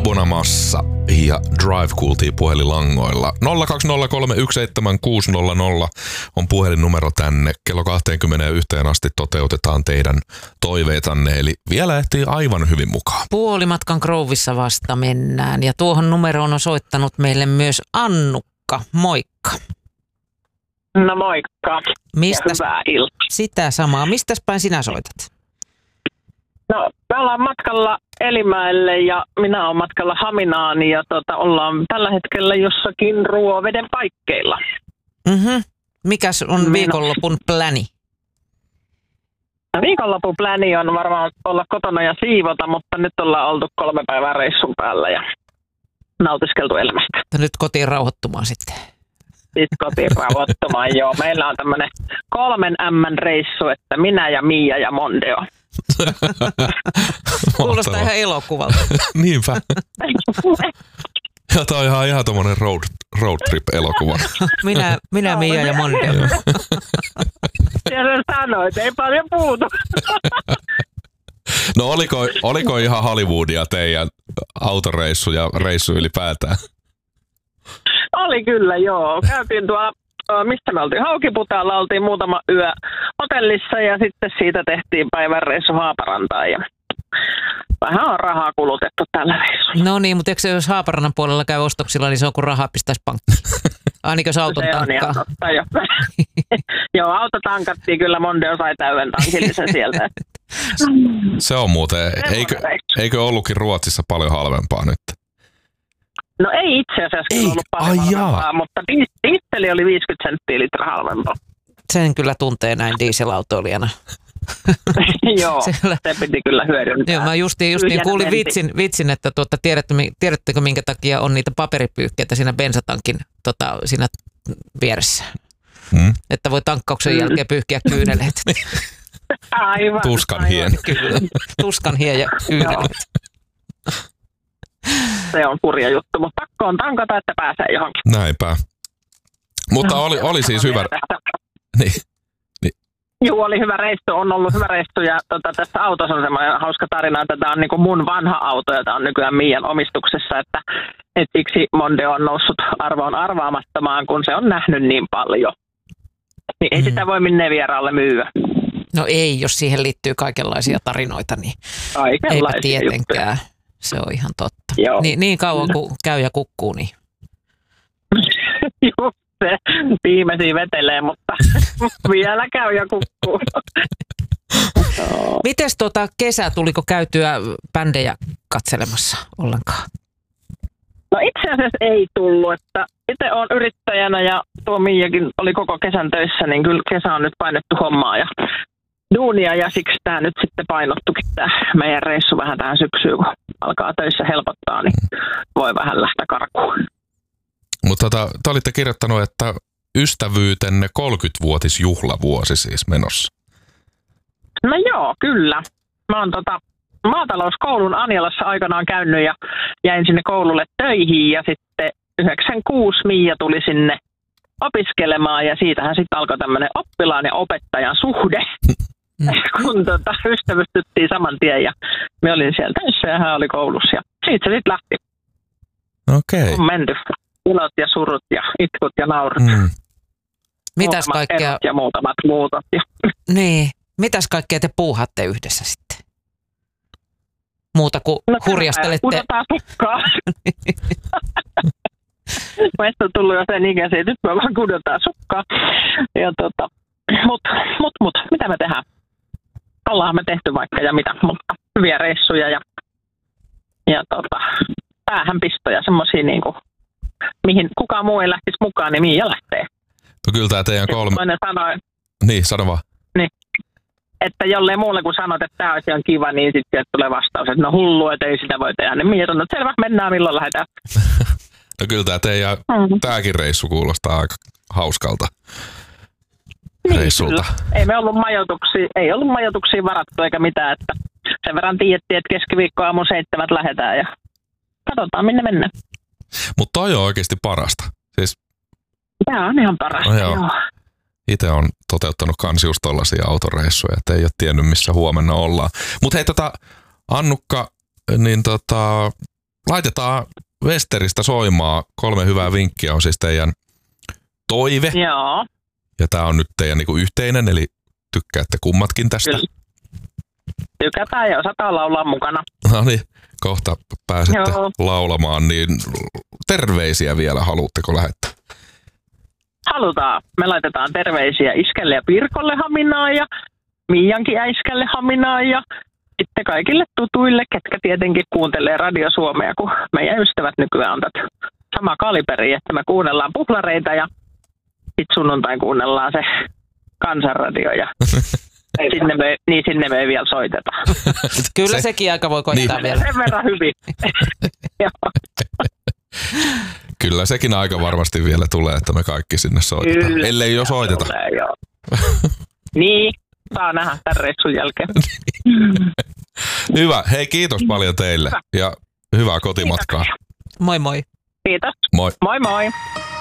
Abonamassa ja Drive kuultiin puhelinlangoilla. 020317600 on puhelinnumero tänne. Kello 21 asti toteutetaan teidän toiveitanne, eli vielä ehtii aivan hyvin mukaan. Puolimatkan Grovissa vasta mennään ja tuohon numeroon on soittanut meille myös Annukka. Moikka. No moikka. Mistäs, hyvää iltaa. sitä samaa. Mistäs päin sinä soitat? No, me ollaan matkalla Elimäelle ja minä olen matkalla Haminaan ja ollaan tällä hetkellä jossakin Ruoveden paikkeilla. Mikäs on viikonlopun pläni? Viikonlopun pläni on varmaan olla kotona ja siivota, mutta nyt ollaan oltu 3 päivää reissun päällä ja nautiskeltu elämästä. Nyt kotiin rauhoittumaan sitten. Sitten kotiin rauhoittumaan, joo. Meillä on tämmöinen 3 M-reissu, että minä ja Mia ja Mondeo. Kuulostaa ihan elokuvalta. Niinpä. Ja tää on ihan tommonen road trip-elokuva. Minä Mia ja Mondeo. Ja sen sanoit, ei paljon puutu. No oliko ihan Hollywoodia teidän autoreissu ja reissu ylipäätään? Oli kyllä, joo. Käytiin mistä me oltiin? Haukiputaalla oltiin muutama yö hotellissa ja sitten siitä tehtiin päivän reissu Haaparantaan ja vähän on rahaa kulutettu tällä reissulla. No niin, mutta eikö se jos Haaparannan puolella käy ostoksilla, niin se on kuin rahaa pistäisi pankkiin? Ainakin jos auton tankkaa. Joo, auto tankattiin kyllä, Mondeo sai täyden tankillisen sieltä. Se on muuten, eikö ollutkin Ruotsissa paljon halvempaa nyt? No ei itse asiassa ollut paljon halvempaa, mutta dieseli oli 50 senttiä litra halvempaa. Sen kyllä tuntee näin dieselautoilijana. Joo, se piti kyllä hyödyntää. Joo, mä justiin kuulin vitsin, että tiedättekö minkä takia on niitä paperipyyhkeitä siinä bensatankin siinä vieressä. Että voi tankkauksen jälkeen pyyhkiä kyyneleet. Aivan. Tuskan hien. Kyllä, tuskan hien ja kyyneleet. Se on kurja juttu, mutta pakko on tankata, että pääsee johonkin. Näinpä. Mutta oli siis hyvä. Niin. Joo, oli hyvä reissu, on ollut hyvä reissu ja tässä autossa on semmoinen hauska tarina, että tämä on niin kuin mun vanha auto ja tämä on nykyään Mian omistuksessa, että siksi Mondeo on noussut arvoon arvaamattomaan, kun se on nähnyt niin paljon. Niin ei sitä voi minne vieraalle myyä. No ei, jos siihen liittyy kaikenlaisia tarinoita, niin eipä tietenkään. Juttuja. Se on ihan totta. Niin kauan kuin käy ja kukkuu, niin. Just se. Viimeisiä vetelee, mutta vielä käy ja kukkuu. Mites kesä, tuliko käytyä bändejä katselemassa ollenkaan? No itse asiassa ei tullut, että itse olen yrittäjänä ja tuo Miakin oli koko kesän töissä, niin kyllä kesä on nyt painettu hommaa ja duunia ja siksi tämä nyt sitten painottukin tämä meidän reissu vähän tähän syksyyn, kun alkaa töissä helpottaa, niin voi vähän lähteä karkuun. Mutta te olitte kirjoittanut, että ystävyytenne 30-vuotisjuhlavuosi siis menossa. No joo, kyllä. Mä oon maatalouskoulun Anjalassa aikanaan käynyt ja jäin sinne koululle töihin ja sitten 96 Mia tuli sinne opiskelemaan ja siitähän sitten alkoi tämmöinen oppilaan ja opettajan suhde, kun ystävystyttiin saman tien ja me olin siellä töissä ja hän oli koulussa ja siitä se sitten lähti. Okei. On menty ilot ja surut ja itkut ja naurut. Mitäs kaikkea? Ja muutamat muutot. Niin. Mitäs kaikkea te puuhaatte yhdessä sitten? Muuta kuin hurjastelette. Pudotaan sukkaa. Meistä on tullut jo sen ikäisiä, nyt me vaan kudotaan sukkaa. Ja mut, mitä me tehdään? Ollaan me tehty vaikka ja mitä, mutta hyviä reissuja ja päähänpistoja, semmosia niinku, mihin kukaan muu ei lähtisi mukaan, niin Mia lähtee. No kyllä tää teidän sanoi, niin, sano vaan. Niin. Että jollei muulle kun sanot, että tämä olisi ihan kiva, niin sitten tulee vastaus, että no hullu, että ei sitä voi tehdä. Niin Mia sanoo, että selvä, mennään milloin lähdetään. No kyllä tämä teidän tämäkin reissu kuulostaa aika hauskalta reissulta. Kyllä. Ei ollut majoituksia varattu eikä mitään, että sen verran tiedettiin, että keskiviikkoaamun 7 lähdetään ja katsotaan minne mennään. Mutta toi on oikeasti parasta. Siis, tämä on ihan parasta, no joo. Itse on toteuttanut kans just tollaisia autoreissuja, että ei ole tiennyt missä huomenna ollaan. Mutta hei Annukka, niin laitetaan Westeristä soimaan. 3 hyvää vinkkiä on siis teidän toive. Joo. Ja tää on nyt teidän niinku yhteinen, eli tykkäätte kummatkin tästä. Kyllä. Tykätään ja osataan laulaa mukana. No niin, kohta pääsette laulamaan, niin terveisiä vielä haluatteko lähettää? Halutaan. Me laitetaan terveisiä Iskelle ja Pirkolle Haminaan ja Miiankin äiskälle Haminaan ja sitten kaikille tutuille, ketkä tietenkin kuuntelee Radio Suomea, kun meidän ystävät nykyään on tätä sama kaliberi, että me kuunnellaan puhlareita ja sitten sunnuntain kuunnellaan se Kansanradio ja sinne me ei vielä soiteta. Kyllä sekin aika voi koittaa vielä. Sen verran hyvin. Kyllä sekin aika varmasti vielä tulee, että me kaikki sinne soitetaan. Kyllä, ellei jo soiteta. Tulee, joo. Niin, saa nähdä tämän reissun jälkeen. Hyvä. Hei, kiitos paljon teille ja hyvää kotimatkaa. Kiitoksia. Moi moi. Kiitos. Moi. Moi moi.